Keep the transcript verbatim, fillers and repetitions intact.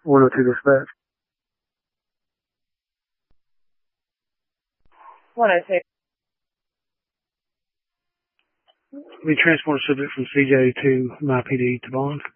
one oh two dispatch. one oh two. We transport a subject from C J to my P D to Bond.